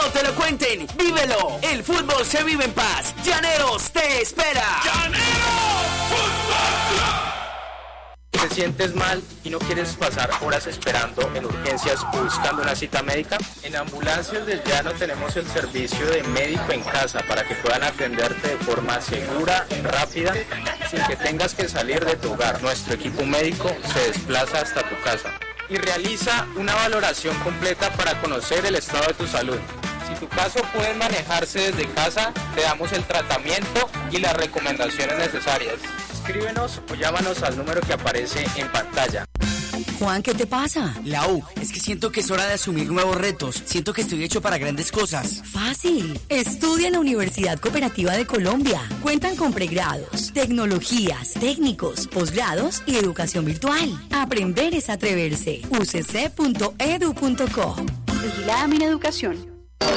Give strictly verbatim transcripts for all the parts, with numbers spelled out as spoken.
te lo cuenten, vívelo. El fútbol se vive en paz. Llaneros te espera. ¡Llaneros Fútbol Club! ¿Te sientes mal y no quieres pasar horas esperando en urgencias o buscando una cita médica? En Ambulancias del Llano tenemos el servicio de médico en casa para que puedan atenderte de forma segura, rápida, sin que tengas que salir de tu hogar. Nuestro equipo médico se desplaza hasta tu casa y realiza una valoración completa para conocer el estado de tu salud. Si tu caso puede manejarse desde casa, te damos el tratamiento y las recomendaciones necesarias. Escríbenos o llámanos al número que aparece en pantalla. Juan, ¿qué te pasa? Lau, es que siento que es hora de asumir nuevos retos. Siento que estoy hecho para grandes cosas. Fácil. Estudia en la Universidad Cooperativa de Colombia. Cuentan con pregrados, tecnologías, técnicos, posgrados y educación virtual. Aprender es atreverse. u c c punto e d u punto co. Vigilada Mineducación.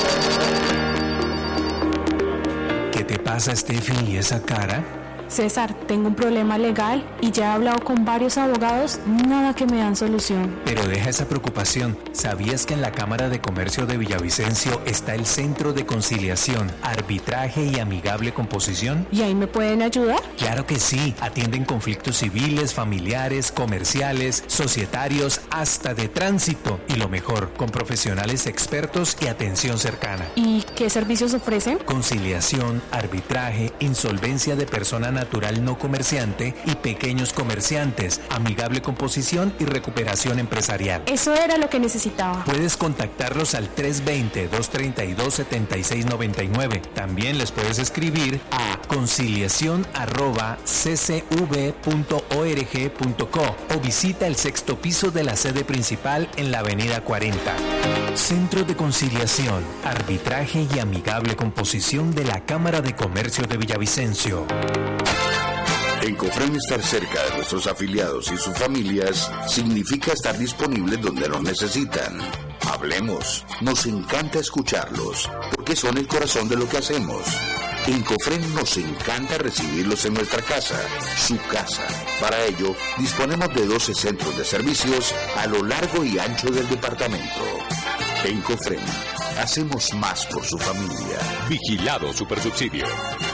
¿Qué te pasa, Steffi, y esa cara? César, tengo un problema legal y ya he hablado con varios abogados, nada que me dan solución. Pero deja esa preocupación. ¿Sabías que en la Cámara de Comercio de Villavicencio está el Centro de Conciliación, Arbitraje y Amigable Composición? ¿Y ahí me pueden ayudar? Claro que sí. Atienden conflictos civiles, familiares, comerciales, societarios, hasta de tránsito. Y lo mejor, con profesionales expertos y atención cercana. ¿Y qué servicios ofrecen? Conciliación, arbitraje, insolvencia de persona natural no comerciante y pequeños comerciantes, amigable composición y recuperación empresarial. Eso era lo que necesitaba. Puedes contactarlos al tres dos cero, dos tres dos, siete seis nueve nueve. También les puedes escribir a conciliación arroba c c v punto org punto co o visita el sexto piso de la sede principal en la avenida cuarenta. Centro de Conciliación, Arbitraje y Amigable Composición de la Cámara de Comercio de Villavicencio. En Cofrem, estar cerca de nuestros afiliados y sus familias significa estar disponibles donde los necesitan. Hablemos, nos encanta escucharlos, porque son el corazón de lo que hacemos. En Cofrem nos encanta recibirlos en nuestra casa, su casa. Para ello, disponemos de doce centros de servicios a lo largo y ancho del departamento. En Cofrem, hacemos más por su familia. Vigilado Supersubsidio.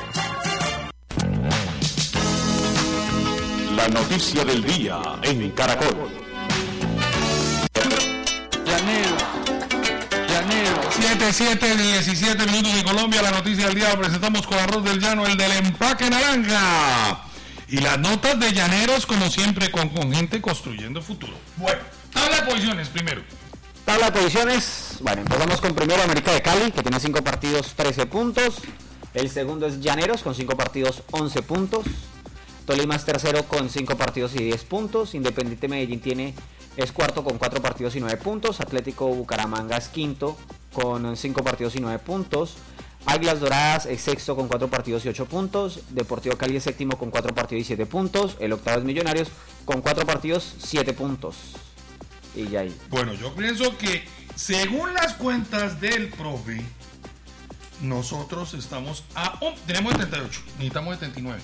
La noticia del día en Caracol. Llanero, Llanero. siete, siete, diecisiete minutos de Colombia. La noticia del día la presentamos con Arroz del Llano, el del empaque naranja. Y las notas de Llaneros, como siempre, con, con gente construyendo futuro. Bueno, tabla de posiciones primero. Tabla de posiciones. Bueno, empezamos con primero América de Cali, que tiene cinco partidos, trece puntos. El segundo es Llaneros, con cinco partidos, once puntos. Tolima es tercero con cinco partidos y diez puntos. Independiente Medellín tiene, es cuarto con cuatro partidos y nueve puntos. Atlético Bucaramanga es quinto con cinco partidos y nueve puntos. Águilas Doradas es sexto con cuatro partidos y ocho puntos. Deportivo Cali es séptimo con cuatro partidos y siete puntos. El octavo es Millonarios con cuatro partidos, siete puntos. Y ya ahí. Bueno, yo pienso que según las cuentas del profe, nosotros estamos a... Oh, tenemos setenta y ocho, necesitamos setenta y nueve.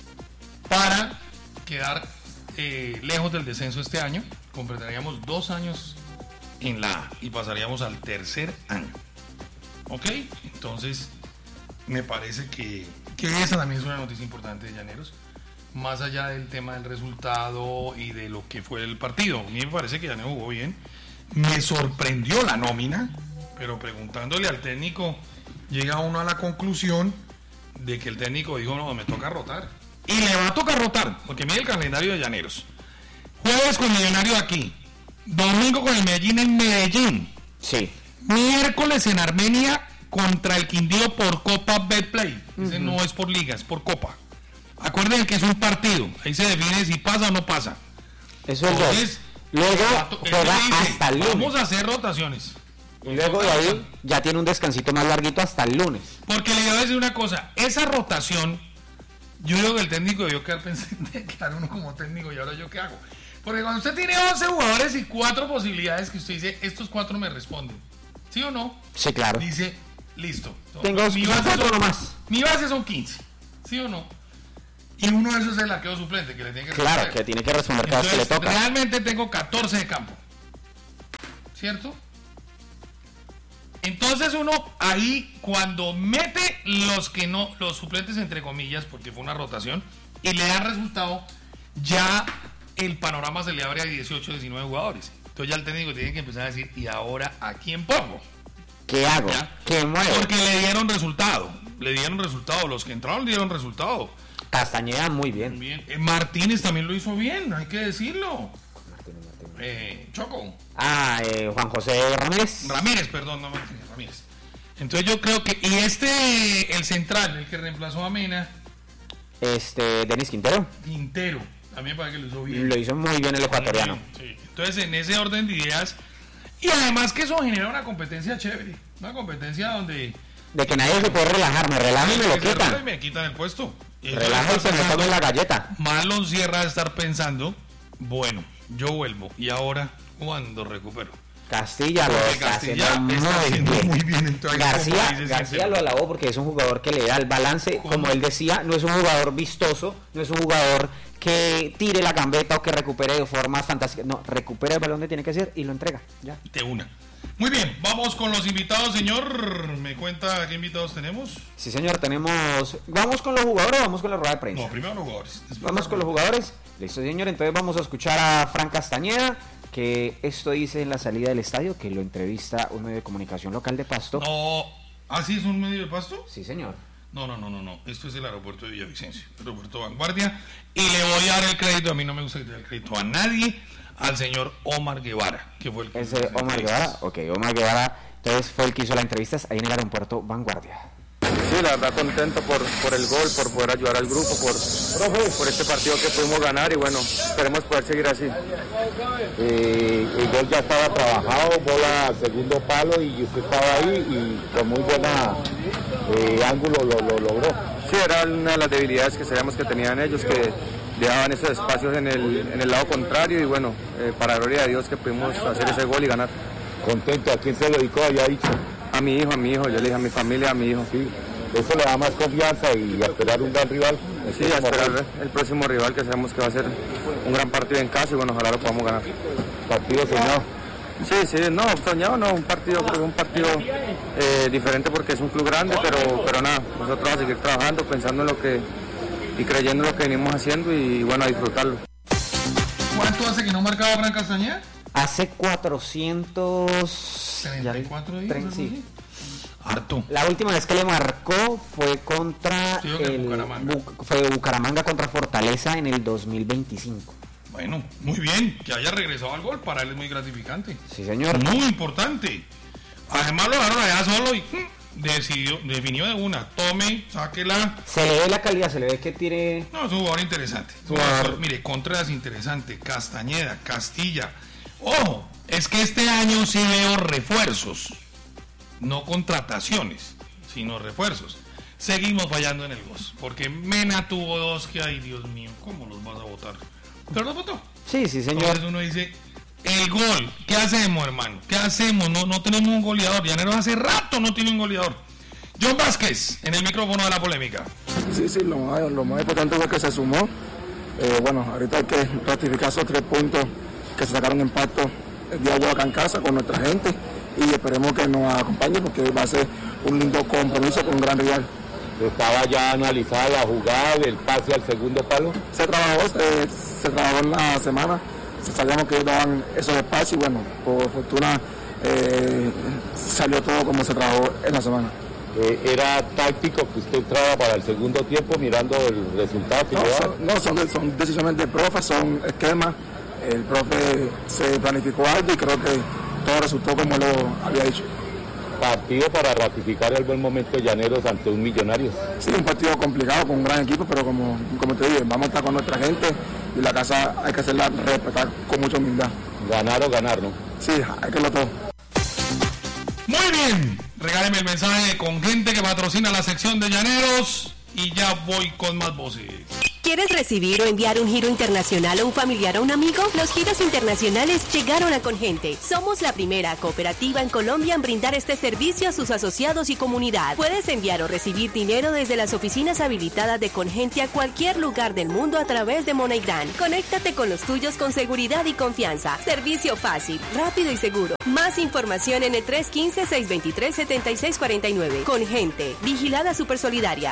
Para quedar eh, lejos del descenso este año, completaríamos dos años en la A y pasaríamos al tercer año. ¿Ok? Entonces, me parece que, que esa también es una noticia importante de Llaneros. Más allá del tema del resultado y de lo que fue el partido. A mí me parece que Llaneros jugó bien. Me sorprendió la nómina, pero preguntándole al técnico, llega uno a la conclusión de que el técnico dijo, no, me toca rotar. Y le va a tocar rotar, porque mire el calendario de Llaneros. Jueves con Millonarios aquí. Domingo con el Medellín en Medellín. Sí. Miércoles en Armenia contra el Quindío por Copa Betplay. Ese uh-huh. no es por liga, es por Copa. Acuérdense que es un partido. Ahí se define si pasa o no pasa. Eso es Entonces, luego juega hasta el lunes. Vamos a hacer rotaciones. Y luego de ahí ya tiene un descansito más larguito hasta el lunes. Porque le voy a decir una cosa. Esa rotación... Yo creo que el técnico debió quedar pensando de quedar uno como técnico y ahora yo qué hago. Porque cuando usted tiene once jugadores y cuatro posibilidades que usted dice, estos cuatro me responden, ¿sí o no? Sí, claro. Dice, listo. Tengo mi base cuatro nomás. Mi base son quince, ¿sí o no? Y uno de esos es el arquero suplente que le tiene que responder. Claro, que tiene que responder cada vez que le toca. Realmente tengo catorce de campo, ¿cierto? Entonces uno ahí cuando mete los que no, los suplentes entre comillas, porque fue una rotación, y le dan resultado, ya el panorama se le abre a dieciocho, diecinueve jugadores. Entonces ya el técnico tiene que empezar a decir, ¿y ahora a quién pongo? ¿Qué hago? ¿Ya? ¿Qué muevo? Porque le dieron resultado, le dieron resultado, los que entraron le dieron resultado. Castañeda muy bien. bien. Eh, Martínez también lo hizo bien, hay que decirlo. Martínez, Martínez. Eh, Choco. Ah, eh, Juan José Ramírez. Ramírez, perdón, no Martínez, Ramírez. Entonces yo creo que, y este, el central, el que reemplazó a Mena. Este, Denis Quintero. Quintero, también para que lo hizo bien. Lo hizo muy bien el ecuatoriano. Sí. Entonces en ese orden de ideas, y además que eso genera una competencia chévere, una competencia donde... De que nadie se puede relajar, me relajan y me lo quitan. Y me quitan el puesto. Relaja y se me come la galleta. Marlon Sierra de estar pensando, bueno, yo vuelvo, y ahora, ¿cuándo recupero? Castilla lo está Castilla haciendo, está muy, haciendo bien. muy bien. Entonces, García, dices, García lo alabó porque es un jugador que le da el balance, ¿Cómo? como él decía, no es un jugador vistoso, no es un jugador que tire la gambeta o que recupere de formas fantásticas, no, recupera el balón donde tiene que ser y lo entrega, ya. De una. Muy bien, vamos con los invitados, señor. ¿Me cuenta qué invitados tenemos? Sí, señor, tenemos... ¿Vamos con los jugadores o vamos con la rueda de prensa? No, primero los jugadores. Vamos con los jugadores. Listo, señor, entonces vamos a escuchar a Fran Castañeda, que esto dice en la salida del estadio, que lo entrevista un medio de comunicación local de Pasto. No, ¿ah, sí es un medio de Pasto? Sí, señor. No, no, no, no, no. Esto es el aeropuerto de Villavicencio, el aeropuerto Vanguardia. Y le voy a dar el crédito, a mí no me gusta que le dé el crédito a nadie, al señor Omar Guevara, que fue el que... Ese Omar Guevara, ok, Omar Guevara, entonces fue el que hizo las entrevistas ahí en el aeropuerto Vanguardia. Sí, la verdad contento por, por el gol, por poder ayudar al grupo, por, por este partido que pudimos ganar y bueno, esperemos poder seguir así. Eh, el gol ya estaba trabajado, bola al segundo palo y usted estaba ahí y con muy buena eh, ángulo lo, lo logró. Sí, era una de las debilidades que sabíamos que tenían ellos, que dejaban esos espacios en el, en el lado contrario y bueno, eh, para la gloria de Dios que pudimos hacer ese gol y ganar. ¿Contento? ¿A quién se lo dedicó? Ya dicho. A mi hijo, a mi hijo, yo le dije a mi familia, a mi hijo. Sí, eso le da más confianza y a esperar un gran rival. Sí, a esperar el próximo rival que sabemos que va a ser un gran partido en casa y bueno, ojalá lo podamos ganar. ¿Partido soñado? Sí, sí, no, soñado no, un partido, un partido eh, diferente porque es un club grande, pero, pero nada, nosotros vamos a seguir trabajando, pensando en lo que y creyendo en lo que venimos haciendo y bueno, a disfrutarlo. ¿Cuánto hace que no marcaba Fran Castañeda? Hace cuatrocientos... treinta y cuatro días. Sí. Harto. La última vez que le marcó fue contra sí, el Bucaramanga. Bu, fue Bucaramanga contra Fortaleza en el dos mil veinticinco. Bueno, muy bien, que haya regresado al gol, para él es muy gratificante. Sí, señor. Muy importante. Además lo dejaron allá solo y decidió, definió de una, tome, sáquela. Se le ve la calidad, se le ve que tiene... No, es un jugador interesante. Es un jugador, mire, Contreras interesante, Castañeda, Castilla. Ojo, es que este año sí veo refuerzos, no contrataciones, sino refuerzos. Seguimos fallando en el gol, porque Mena tuvo dos que, ay Dios mío, ¿cómo los vas a votar? Pero los votó. Sí, sí, señor. Entonces uno dice, el gol, ¿qué hacemos, hermano? ¿Qué hacemos? No, no tenemos un goleador. Llaneros hace rato no tiene un goleador. John Vázquez, en el micrófono de la polémica. Sí, sí, lo más, lo más importante fue que se sumó. Eh, bueno, ahorita hay que ratificar esos tres puntos que se sacaron en pacto el día de acá en casa con nuestra gente y esperemos que nos acompañe porque va a ser un lindo compromiso con un gran rival. ¿Estaba ya analizada la jugada del pase al segundo palo? Se trabajó, se, se trabajó en la semana, sabíamos que daban esos espacios y bueno, por fortuna eh, salió todo como se trabajó en la semana. Eh, ¿Era táctico que usted entraba para el segundo tiempo mirando el resultado que no, llevaba? Son, no, son, son decisiones del profe, son esquemas. El profe se planificó algo y creo que todo resultó como lo había dicho. Partido para ratificar el buen momento de Llaneros ante un Millonarios. Sí, un partido complicado con un gran equipo, pero como, como te dije, vamos a estar con nuestra gente y la casa hay que hacerla respetar con mucha humildad. Ganar o ganar, ¿no? Sí, hay que lo todo. Muy bien, regáleme el mensaje con gente que patrocina la sección de Llaneros y ya voy con más voces. ¿Quieres recibir o enviar un giro internacional a un familiar o un amigo? Los giros internacionales llegaron a Congente. Somos la primera cooperativa en Colombia en brindar este servicio a sus asociados y comunidad. Puedes enviar o recibir dinero desde las oficinas habilitadas de Congente a cualquier lugar del mundo a través de MoneyGram. Conéctate con los tuyos con seguridad y confianza. Servicio fácil, rápido y seguro. Más información en el tres uno cinco, seis dos tres, siete seis cuatro nueve. Congente, vigilada Supersolidaria.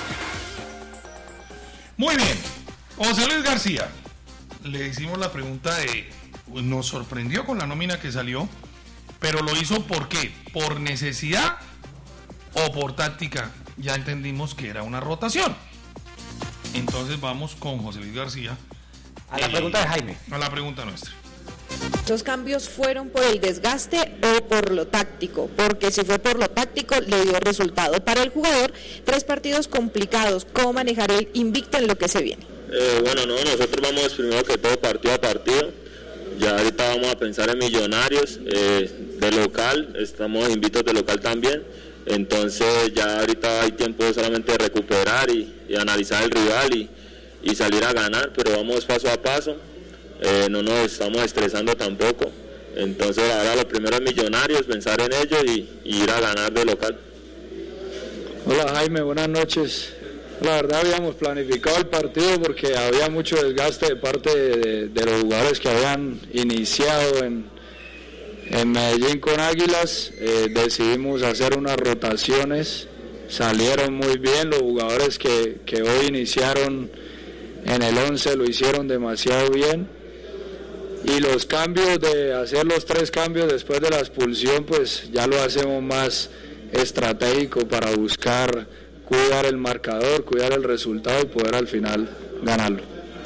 Muy bien, José Luis García, le hicimos la pregunta de, nos sorprendió con la nómina que salió, pero lo hizo ¿por qué? ¿Por necesidad o por táctica? Ya entendimos que era una rotación. Entonces vamos con José Luis García. A la eh, pregunta de Jaime. A la pregunta nuestra. ¿Los cambios fueron por el desgaste o por lo táctico? Porque si fue por lo táctico, le dio resultado. Para el jugador, tres partidos complicados. ¿Cómo manejar el invicto en lo que se viene? Eh, bueno, no, nosotros vamos primero que todo partido a partido. Ya ahorita vamos a pensar en Millonarios, eh, de local, estamos invictos de local también. Entonces ya ahorita hay tiempo solamente de recuperar y, y analizar el rival y, y salir a ganar, pero vamos paso a paso. Eh, no nos estamos estresando tampoco, entonces ahora lo primero es Millonarios, pensar en ellos y, y ir a ganar de local. Hola Jaime, buenas noches. La verdad habíamos planificado el partido porque había mucho desgaste de parte de, de los jugadores que habían iniciado en, en Medellín con Águilas. Eh, decidimos hacer unas rotaciones, salieron muy bien, los jugadores que, que hoy iniciaron en el once lo hicieron demasiado bien. Y los cambios, de hacer los tres cambios después de la expulsión, pues ya lo hacemos más estratégico para buscar cuidar el marcador, cuidar el resultado y poder al final ganarlo.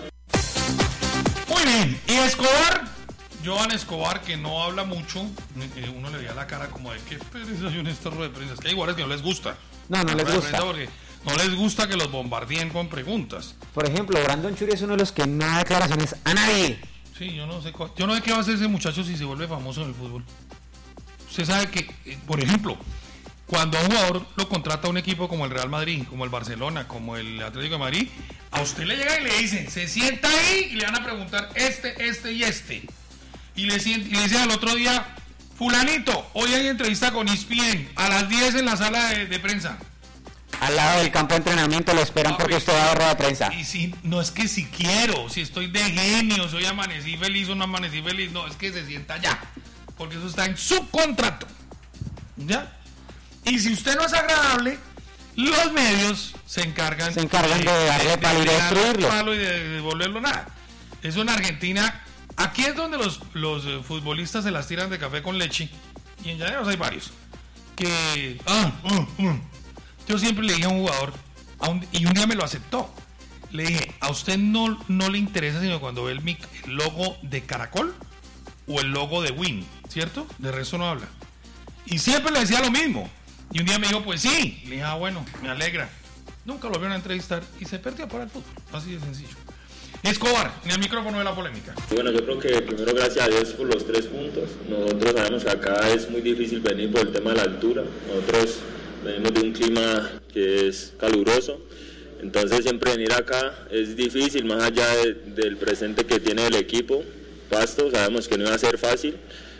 Muy bien, y Escobar, Joan Escobar, que no habla mucho, uno le veía la cara como de qué pereza en esta rueda de prensa, es que hay jugadores que no les gusta. No, no les gusta. Porque no les gusta que los bombardeen con preguntas. Por ejemplo, Brandon Churi es uno de los que no da declaraciones a nadie. Sí, yo no sé cuál, yo no sé qué va a hacer ese muchacho si se vuelve famoso en el fútbol. Usted sabe que, eh, por ejemplo, cuando a un jugador lo contrata un equipo como el Real Madrid, como el Barcelona, como el Atlético de Madrid, a usted le llegan y le dicen, se sienta ahí y le van a preguntar este, este y este. Y le, y le dicen al otro día, fulanito, hoy hay entrevista con E S P N a las diez en la sala de, de prensa. Al lado del campo de entrenamiento lo esperan, no, porque usted va a rueda de prensa. Y si, no es que si quiero, si estoy de genio, soy amanecí feliz o no amanecí feliz, no, es que se sienta ya, porque eso está en su contrato. ¿Ya? Y si usted no es agradable, los medios se encargan, se encargan de, de darle palo y de destruirlo. Palo y de, de volverlo nada. Eso en Argentina, aquí es donde los, los futbolistas se las tiran de café con leche, y en Llaneros hay varios. Que... Ah, uh, uh. Yo siempre le dije a un jugador, a un, y un día me lo aceptó, le dije, a usted no, no le interesa sino cuando ve el, el logo de Caracol o el logo de Win, ¿cierto? De resto no habla. Y siempre le decía lo mismo. Y un día me dijo, pues sí. Le dije, ah, bueno, me alegra. Nunca lo vieron a entrevistar y se perdió para el fútbol. Así de sencillo. Escobar, en el micrófono de la polémica. Bueno, yo creo que primero gracias a Dios por los tres puntos. Nosotros sabemos que acá es muy difícil venir por el tema de la altura. Nosotros venimos de un clima que es caluroso, entonces siempre venir acá es difícil, más allá de, del presente que tiene el equipo, Pasto, sabemos que no iba a ser fácil,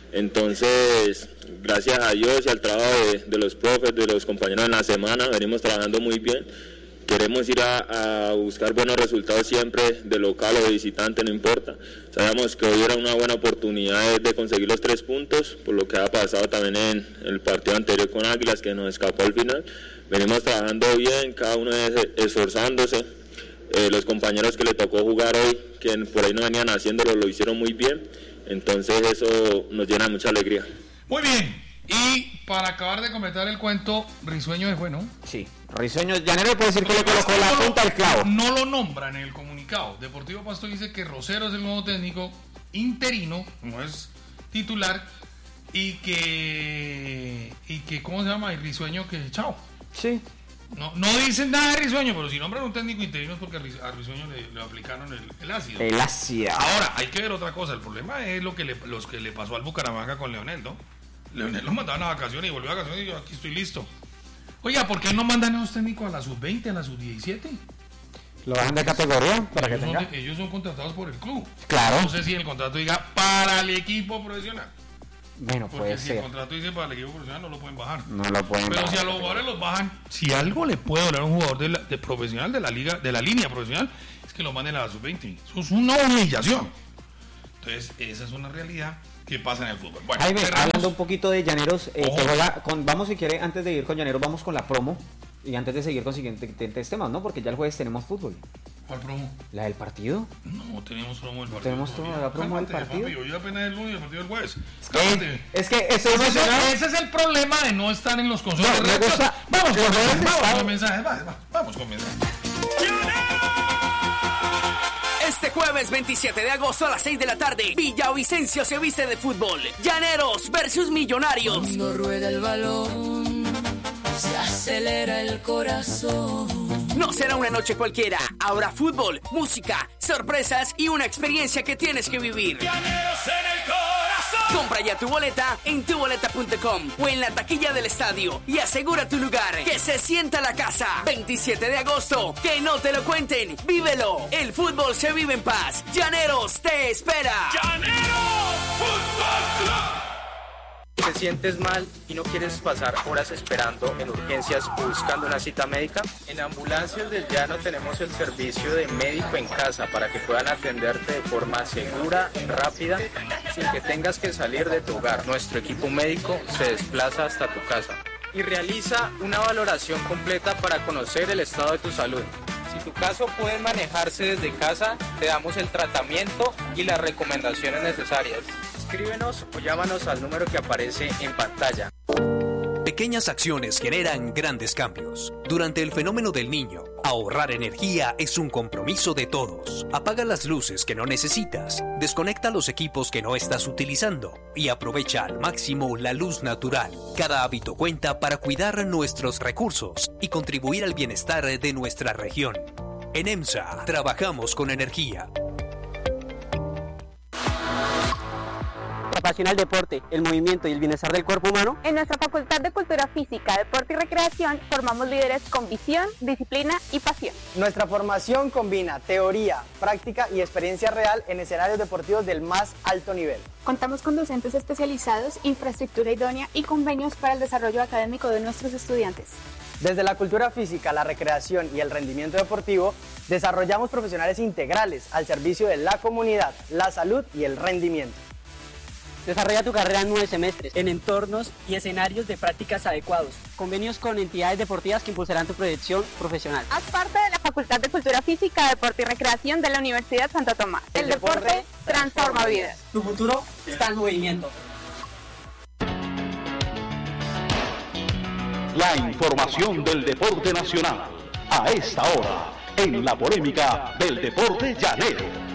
entonces gracias a Dios y al trabajo de, de los profes, de los compañeros en la semana, venimos trabajando muy bien, queremos ir a, a buscar buenos resultados siempre, de local o de visitante, no importa, sabemos que hoy era una buena oportunidad de, de conseguir los tres puntos, por lo que ha pasado también en el partido anterior con Águilas, que nos escapó al final, venimos trabajando bien, cada uno esforzándose, eh, los compañeros que le tocó jugar hoy, que por ahí no venían haciéndolo, lo hicieron muy bien, entonces eso nos llena de mucha alegría. Muy bien. Y para acabar de completar el cuento, Risueño es bueno. Sí, Risueño, Llanero puede decir que le colocó la punta al clavo. No lo nombran en el comunicado. Deportivo Pasto dice que Rosero es el nuevo técnico interino, no es titular, y que, y que ¿cómo se llama? Y Risueño que chao. Sí. No, no dicen nada de Risueño, pero si nombran un técnico interino es porque a Risueño le, le aplicaron el, el ácido. El ácido. Ahora, hay que ver otra cosa. El problema es lo que le, los que le pasó al Bucaramanga con Leonel, ¿no? Leonel lo mandaban a vacaciones y volvió a vacaciones y yo aquí estoy listo. Oiga, ¿por qué no mandan a los técnicos a la sub veinte, a la sub diecisiete? ¿Lo bajan de categoría para que ellos tenga? Son de, ellos son contratados por el club. Claro. No sé si el contrato diga para el equipo profesional. Bueno, Porque puede si ser. el contrato dice para el equipo profesional, no lo pueden bajar. No lo pueden Pero bajar. si a los jugadores los bajan, si algo le puede doler a un jugador de, la, de profesional de la liga, de la línea profesional, es que lo manden a la sub veinte. Eso es una humillación. Entonces, esa es una realidad que pasa en el fútbol. Bueno, Jaime, cerramos. hablando un poquito de Llaneros, eh, Ojo. que juega con, vamos si quiere, antes de ir con Llaneros, vamos con la promo. Y antes de seguir con siguientes temas, ¿no? Porque ya el jueves tenemos fútbol. ¿Cuál promo? ¿La del partido? No tenemos promo del partido. ¿Tenemos promo, la promo del Cálmate, partido? papi, hoy apenas el lunes y el partido del jueves. Eh, es que eso ese, es, es, ese es el problema de no estar en los consoles. No, me gusta- Vamos con Los mensajes, jueves vamos están- con mensajes, va, va, vamos con mensajes. Este jueves veintisiete de agosto a las seis de la tarde, Villavicencio se viste de fútbol. Llaneros versus Millonarios. Cuando rueda el balón, se acelera el corazón. No será una noche cualquiera. Habrá fútbol, música, sorpresas y una experiencia que tienes que vivir. Llaneros en el corazón. Compra ya tu boleta en tu boleta punto com o en la taquilla del estadio y asegura tu lugar. Que se sienta la casa. veintisiete de agosto. Que no te lo cuenten. Vívelo. El fútbol se vive en paz. Llaneros te espera. Llaneros Fútbol Club. ¿Te sientes mal y no quieres pasar horas esperando en urgencias o buscando una cita médica? En Ambulancias del Llano tenemos el servicio de médico en casa para que puedan atenderte de forma segura, rápida, sin que tengas que salir de tu hogar. Nuestro equipo médico se desplaza hasta tu casa y realiza una valoración completa para conocer el estado de tu salud. Si tu caso puede manejarse desde casa, te damos el tratamiento y las recomendaciones necesarias. Escríbenos o llámanos al número que aparece en pantalla. Pequeñas acciones generan grandes cambios. Durante el fenómeno del Niño, ahorrar energía es un compromiso de todos. Apaga las luces que no necesitas, desconecta los equipos que no estás utilizando y aprovecha al máximo la luz natural. Cada hábito cuenta para cuidar nuestros recursos y contribuir al bienestar de nuestra región. En EMSA trabajamos con energía. Apasiona el deporte, el movimiento y el bienestar del cuerpo humano. En nuestra Facultad de Cultura Física, Deporte y Recreación formamos líderes con visión, disciplina y pasión. Nuestra formación combina teoría, práctica y experiencia real en escenarios deportivos del más alto nivel. Contamos con docentes especializados, infraestructura idónea y convenios para el desarrollo académico de nuestros estudiantes. Desde la cultura física, la recreación y el rendimiento deportivo, desarrollamos profesionales integrales al servicio de la comunidad, la salud y el rendimiento. Desarrolla tu carrera en nueve semestres, en entornos y escenarios de prácticas adecuados. Convenios con entidades deportivas que impulsarán tu proyección profesional. Haz parte de la Facultad de Cultura Física, Deporte y Recreación de la Universidad Santo Tomás. El, el deporte, deporte transforma vidas. Tu futuro está en movimiento. La información del deporte nacional. A esta hora, en la polémica del deporte llanero.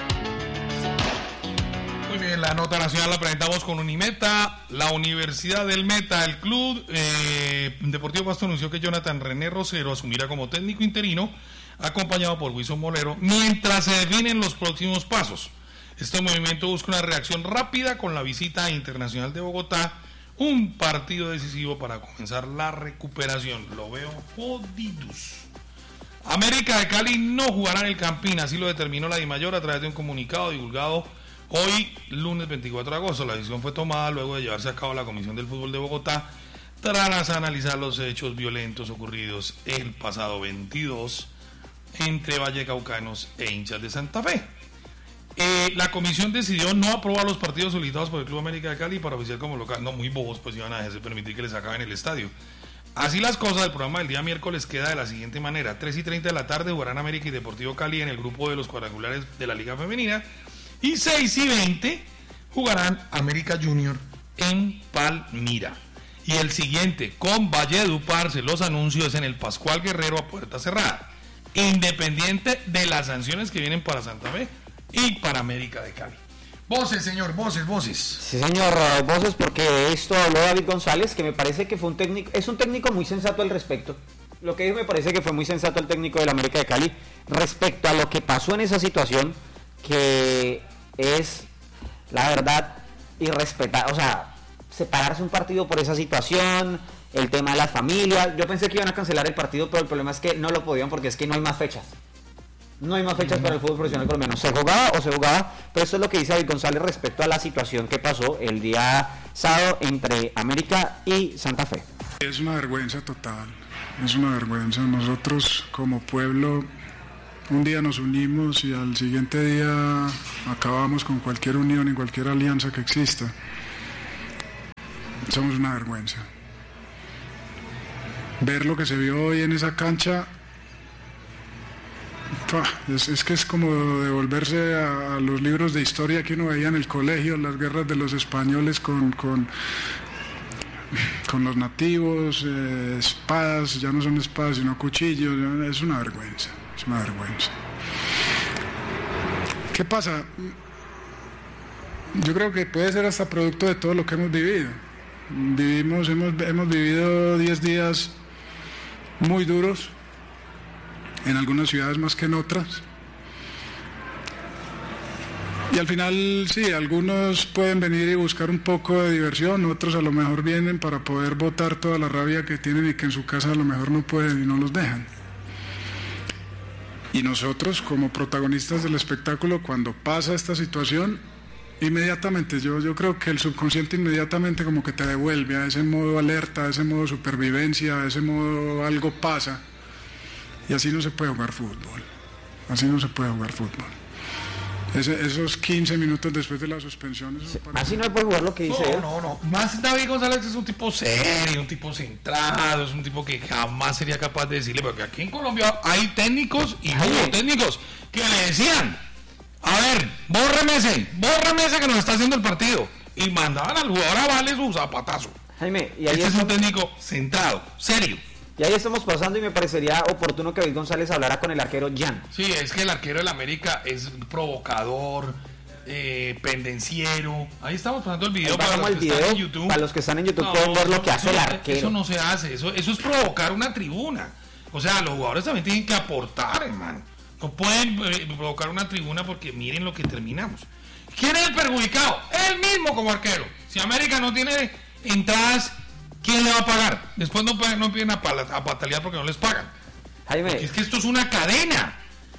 Muy bien, la nota nacional la presentamos con Unimeta, la Universidad del Meta, el club eh, Deportivo Pasto anunció que Jonathan René Rosero asumirá como técnico interino, acompañado por Wilson Molero, mientras se definen los próximos pasos. Este movimiento busca una reacción rápida con la visita internacional de Bogotá, un partido decisivo para comenzar la recuperación. Lo veo jodidos. América de Cali no jugará en el Campín, así lo determinó la DIMAYOR a través de un comunicado divulgado hoy, lunes veinticuatro de agosto. La decisión fue tomada luego de llevarse a cabo la Comisión del Fútbol de Bogotá tras analizar los hechos violentos ocurridos el pasado veintidós entre vallecaucanos e hinchas de Santa Fe. Eh, la comisión decidió no aprobar los partidos solicitados por el Club América de Cali para oficiar como local. No, muy bobos, pues iban a dejarse permitir que les acaben el estadio. Así las cosas, el programa del día miércoles queda de la siguiente manera: tres y treinta de la tarde jugarán América y Deportivo Cali en el grupo de los cuadrangulares de la Liga Femenina. Y seis y veinte jugarán América Junior en Palmira. Y el siguiente, con Valledupar, se los anuncio, es en el Pascual Guerrero a puerta cerrada. Independiente de las sanciones que vienen para Santa Fe y para América de Cali. Voces, señor, voces, voces. Sí, señor, voces, porque esto habló David González, que me parece que fue un técnico, es un técnico muy sensato al respecto. Lo que dijo me parece que fue muy sensato el técnico del América de Cali respecto a lo que pasó en esa situación, que es, la verdad, irrespetar, o sea, separarse un partido por esa situación, el tema de las familias. Yo pensé que iban a cancelar el partido, pero el problema es que no lo podían porque es que no hay más fechas. No hay más fechas para el fútbol profesional colombiano. ¿Se jugaba o se jugaba? Pero esto es lo que dice David González respecto a la situación que pasó el día sábado entre América y Santa Fe. Es una vergüenza total, es una vergüenza. Nosotros como pueblo un día nos unimos y al siguiente día acabamos con cualquier unión y cualquier alianza que exista. Somos una vergüenza. Ver lo que se vio hoy en esa cancha, es, es que es como devolverse a, a los libros de historia que uno veía en el colegio, las guerras de los españoles con, con, con los nativos, eh, espadas, ya no son espadas sino cuchillos. Es una vergüenza, es una vergüenza. ¿Qué pasa? Yo creo que puede ser hasta producto de todo lo que hemos vivido. Vivimos, hemos, hemos vivido diez días muy duros, en algunas ciudades más que en otras. Y al final, sí, algunos pueden venir y buscar un poco de diversión, otros a lo mejor vienen para poder botar toda la rabia que tienen y que en su casa a lo mejor no pueden y no los dejan. Y nosotros, como protagonistas del espectáculo, cuando pasa esta situación, inmediatamente, yo, yo creo que el subconsciente inmediatamente como que te devuelve a ese modo alerta, a ese modo supervivencia, a ese modo algo pasa. Y así no se puede jugar fútbol, así no se puede jugar fútbol. Ese, esos quince minutos después de la suspensión... Sí, así no se puede jugar lo que dice no, él. No, no, más David González es un tipo serio, un tipo centrado, es un tipo que jamás sería capaz de decirle, porque aquí en Colombia hay técnicos y muy técnicos que le decían, a ver, bórrame ese, bórrame ese que nos está haciendo el partido, y mandaban al jugador a darle su zapatazo. Jaime, y ahí este es un técnico centrado, serio. Y ahí estamos pasando y me parecería oportuno que David González hablara con el arquero Jan. Sí, es que el arquero del América es provocador, eh, pendenciero. Ahí estamos pasando el video para los, el video, están en YouTube. Para los que están en YouTube no, pueden ver lo que eso, hace el arquero. Eso no se hace, eso, eso es provocar una tribuna. O sea, los jugadores también tienen que aportar, hermano. No pueden eh, provocar una tribuna porque miren lo que terminamos. ¿Quién es el perjudicado? Él mismo como arquero. Si América no tiene entradas, ¿quién le va a pagar? Después no, no piden a, a patalear porque no les pagan. Jaime. Porque es que esto es una cadena.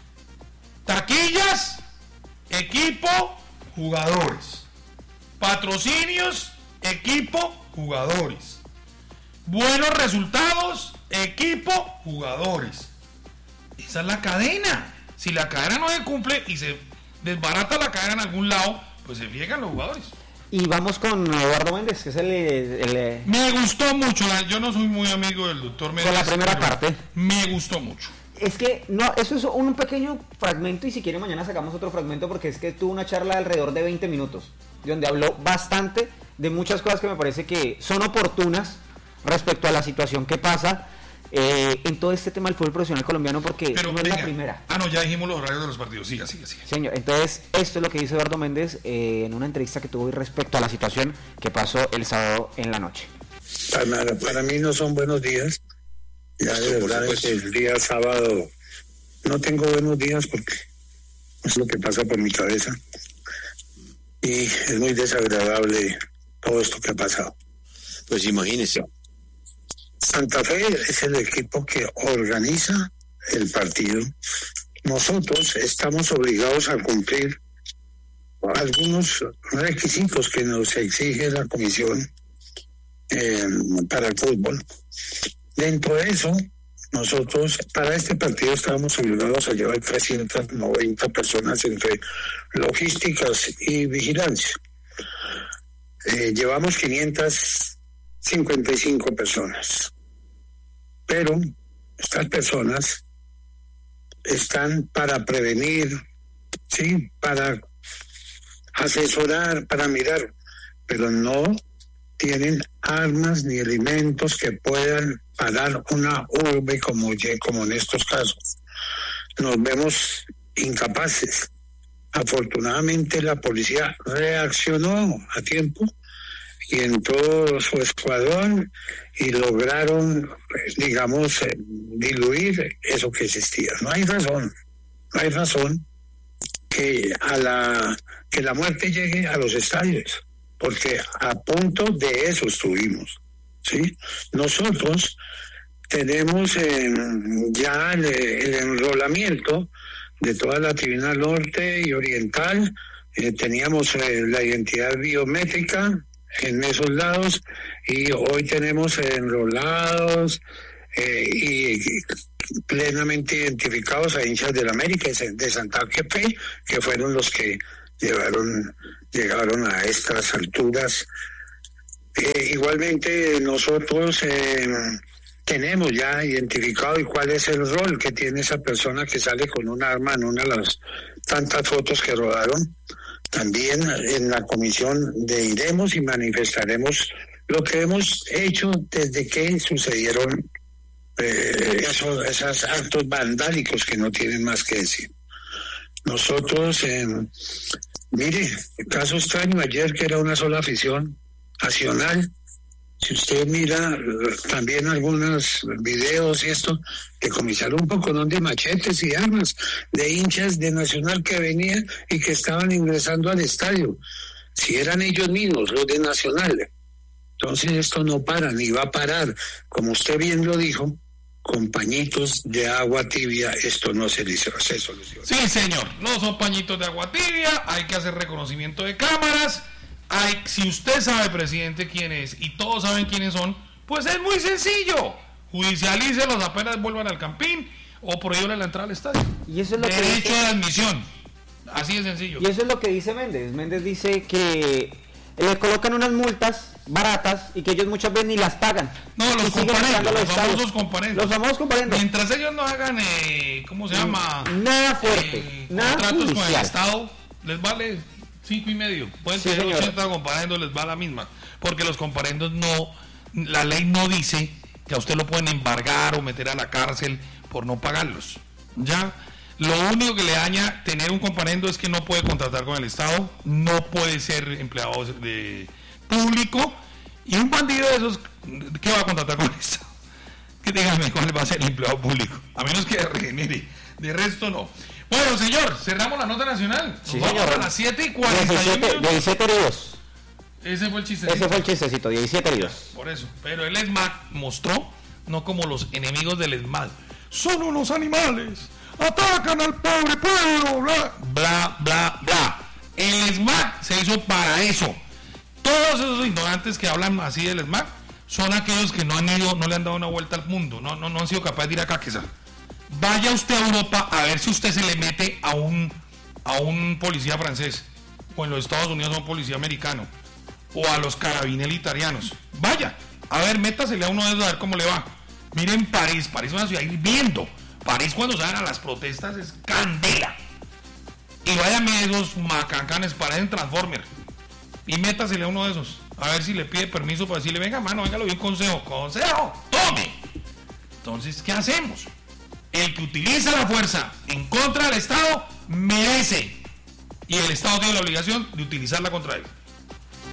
Taquillas, equipo, jugadores. Patrocinios, equipo, jugadores. Buenos resultados, equipo, jugadores. Esa es la cadena. Si la cadena no se cumple y se desbarata la cadena en algún lado, pues se friegan los jugadores. Y vamos con Eduardo Méndez, que es el... el, el me gustó mucho, yo no soy muy amigo del doctor Méndez. Con la primera parte. Me gustó mucho. Es que, no, eso es un pequeño fragmento y si quiere mañana sacamos otro fragmento porque es que tuvo una charla de alrededor de veinte minutos, donde habló bastante de muchas cosas que me parece que son oportunas respecto a la situación que pasa eh, en todo este tema del fútbol profesional colombiano, porque Pero, no es venga. la primera. Ah, no, ya dijimos los horarios de los partidos, siga, siga, siga. Señor, entonces esto es lo que dice Eduardo Méndez eh, en una entrevista que tuvo hoy respecto a la situación que pasó el sábado en la noche. Para, para mí no son buenos días, ya de verdad es que el día sábado no tengo buenos días porque es lo que pasa por mi cabeza y es muy desagradable todo esto que ha pasado. Pues imagínese. Santa Fe es el equipo que organiza el partido. Nosotros estamos obligados a cumplir algunos requisitos que nos exige la comisión eh, para el fútbol. Dentro de eso, nosotros para este partido estábamos obligados a llevar trescientas noventa personas entre logísticas y vigilancia. Eh, llevamos quinientas cincuenta y cinco personas. Pero estas personas están para prevenir, sí, para asesorar, para mirar, pero no tienen armas ni elementos que puedan parar una urbe como, como en estos casos. Nos vemos incapaces. Afortunadamente la policía reaccionó a tiempo y entró su escuadrón y lograron, digamos, eh, diluir eso que existía. No hay razón, no hay razón que a la que la muerte llegue a los estadios, porque a punto de eso estuvimos, ¿sí? Nosotros tenemos eh, ya el, el enrolamiento de toda la tribuna norte y oriental. Eh, teníamos eh, la identidad biométrica en esos lados y hoy tenemos enrolados eh, y, y plenamente identificados a hinchas del América de Santa Fe, que fueron los que llevaron llegaron a estas alturas. Eh, igualmente nosotros eh, tenemos ya identificado y cuál es el rol que tiene esa persona que sale con un arma en una de las tantas fotos que rodaron. También en la comisión de iremos y manifestaremos lo que hemos hecho desde que sucedieron eh, esos, esos actos vandálicos que no tienen más que decir. Nosotros, eh, mire, caso extraño ayer que era una sola afición nacional. Si usted mira también algunos videos y esto, decomisaron un poco de machetes y armas de hinchas de Nacional que venían y que estaban ingresando al estadio. Si eran ellos mismos, los de Nacional. Entonces esto no para, ni va a parar. Como usted bien lo dijo, con pañitos de agua tibia esto no se, se soluciona. Sí, señor, no son pañitos de agua tibia, hay que hacer reconocimiento de cámaras. Hay, si usted sabe, presidente, quién es y todos saben quiénes son, pues es muy sencillo. Judicialícelos apenas vuelvan al campín o prohíbele la entrada al estadio. Y eso es lo Derecho que dice, de admisión. Así de sencillo. Y eso es lo que dice Méndez. Méndez dice que le colocan unas multas baratas y que ellos muchas veces ni las pagan. No, los comparendos, los famosos comparendos. Los famosos comparendos. Mientras ellos no hagan, eh, ¿cómo se llama? Nada fuerte, Eh, nada contratos judicial. con el Estado, les vale cinco y medio. Pueden Sí, tener señor. ochenta comparendos, les va la misma. Porque los comparendos no, la ley no dice que a usted lo pueden embargar o meter a la cárcel por no pagarlos. Ya, lo único que le daña tener un comparendo es que no puede contratar con el Estado, no puede ser empleado de público, y un bandido de esos, ¿qué va a contratar con el Estado? Que dígame cuál va a ser el empleado público, a menos que regenere, de resto no. Bueno, señor, cerramos la nota nacional. Sí, Nos vamos señor. a las siete y cuarenta y diecisiete, uno. diecisiete heridos. Ese fue el chistecito. Ese fue el chistecito, diecisiete heridos. Por eso. Pero el ESMAD mostró, no como los enemigos del ESMAD, son unos animales, atacan al pobre pueblo, bla, bla, bla, bla. El ESMAD se hizo para eso. Todos esos ignorantes que hablan así del ESMAD son aquellos que no han ido, no le han dado una vuelta al mundo, no, no, no han sido capaces de ir a Caquesal. Vaya usted a Europa a ver si usted se le mete a un a un policía francés, o en los Estados Unidos a un policía americano, o a los carabineri italianos. Vaya, a ver, métasele a uno de esos a ver cómo le va. Miren París, París es una ciudad hirviendo. París cuando salen a las protestas es candela. Y váyame a esos macancanes, parecen Transformer. Y métasele a uno de esos, a ver si le pide permiso para decirle, venga mano, venga, le doy un consejo. Consejo, tome. Entonces, ¿qué hacemos? El que utiliza la fuerza en contra del Estado merece, y el Estado tiene la obligación de utilizarla contra él.